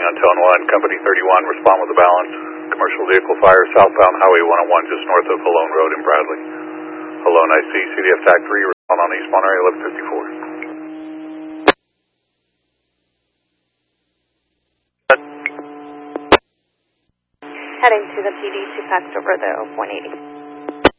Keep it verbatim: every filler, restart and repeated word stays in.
Tone one, Company thirty-one, respond with the balance. Commercial vehicle fire southbound Highway one oh one, just north of Halone Road in Bradley. Halone, I C, C D F TAC three, respond on East Monterey, eleven fifty-four. Heading to the P D to pass over the one eighty.